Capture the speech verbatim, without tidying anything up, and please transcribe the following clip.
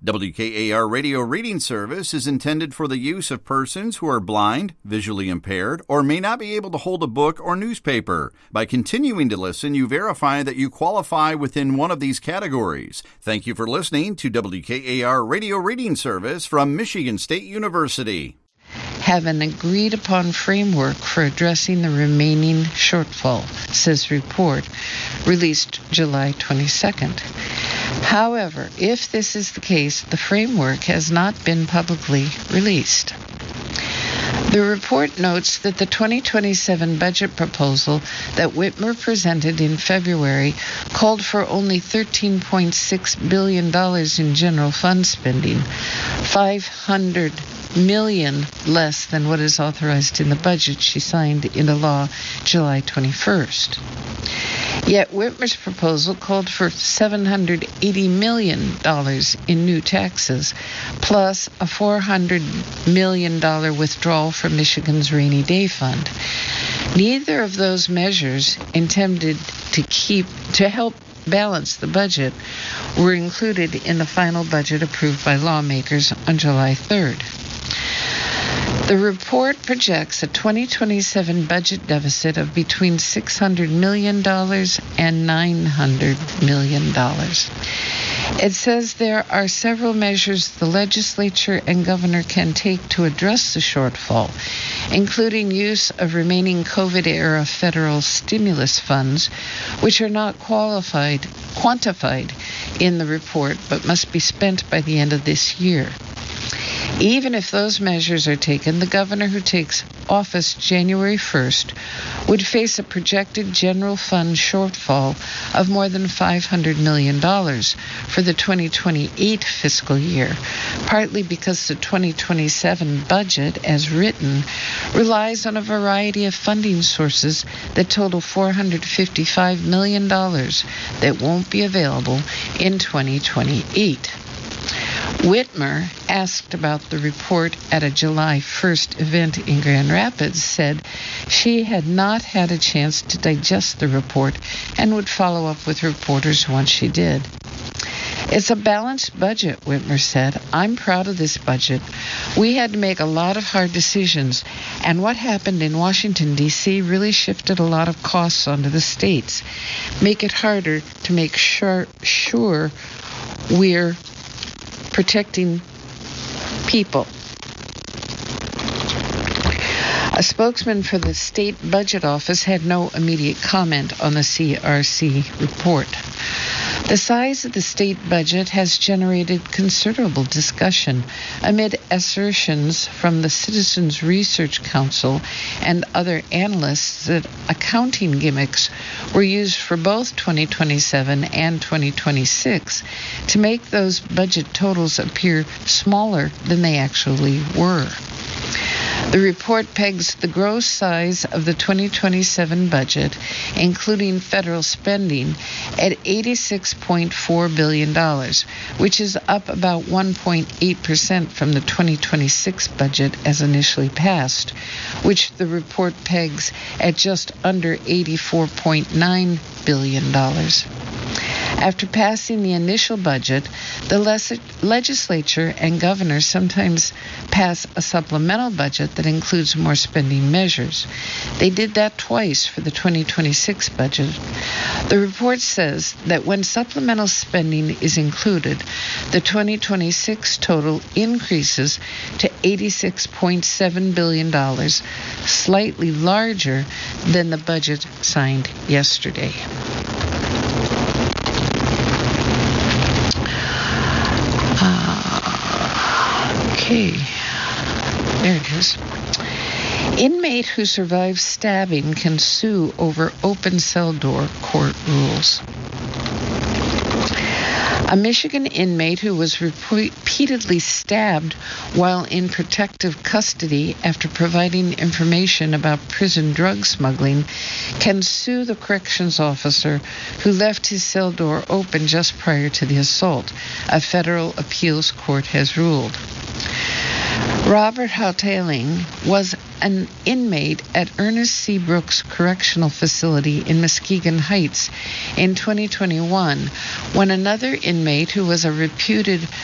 W K A R Radio Reading Service is intended for the use of persons who are blind, visually impaired, or may not be able to hold a book or newspaper. By continuing to listen, you verify that you qualify within one of these categories. Thank you for listening to W K A R Radio Reading Service from Michigan State University. Have an agreed-upon framework for addressing the remaining shortfall, says report, released July twenty-second. However, if this is the case, the framework has not been publicly released. The report notes that the twenty twenty-seven budget proposal that Whitmer presented in February called for only thirteen point six billion dollars in general fund spending, five hundred million dollars less than what is authorized in the budget she signed into law July twenty-first. Yet Whitmer's proposal called for seven hundred eighty million dollars in new taxes, plus a four hundred million dollars withdrawal from Michigan's Rainy Day Fund. Neither of those measures intended to keep to help balance the budget were included in the final budget approved by lawmakers on July third. The report projects a twenty twenty-seven budget deficit of between six hundred million dollars and nine hundred million dollars. It says there are several measures the legislature and governor can take to address the shortfall, including use of remaining COVID-era federal stimulus funds, which are not qualified, quantified in the report but must be spent by the end of this year. Even if those measures are taken, the governor who takes office January first would face a projected general fund shortfall of more than five hundred million dollars for the twenty twenty-eight fiscal year, partly because the twenty twenty-seven budget, as written, relies on a variety of funding sources that total four hundred fifty-five million dollars that won't be available in twenty twenty-eight. Whitmer, asked about the report at a July first event in Grand Rapids, said she had not had a chance to digest the report and would follow up with reporters once she did. It's a balanced budget, Whitmer said. I'm proud of this budget. We had to make a lot of hard decisions, and what happened in Washington, D C really shifted a lot of costs onto the states, make it harder to make sure, sure we're protecting people. A spokesman for the state budget office had no immediate comment on the C R C report. The size of the state budget has generated considerable discussion amid assertions from the Citizens Research Council and other analysts that accounting gimmicks were used for both twenty twenty-seven and twenty twenty-six to make those budget totals appear smaller than they actually were. The report pegs the gross size of the twenty twenty-seven budget, including federal spending, at eighty-six point four billion dollars, which is up about one point eight percent from the twenty twenty-six budget as initially passed, which the report pegs at just under eighty-four point nine billion dollars. After passing the initial budget, the les- legislature and governor sometimes pass a supplemental budget that includes more spending measures. They did that twice for the twenty twenty-six budget. The report says that when supplemental spending is included, the twenty twenty-six total increases to eighty-six point seven billion dollars, slightly larger than the budget signed yesterday. Okay, there it is. Inmate who survives stabbing can sue over open cell door, court rules. A Michigan inmate who was repeatedly stabbed while in protective custody after providing information about prison drug smuggling can sue the corrections officer who left his cell door open just prior to the assault, a federal appeals court has ruled. Robert Houtaling was an inmate at Ernest C. Brooks Correctional Facility in Muskegon Heights in twenty twenty-one when another inmate who was a reputed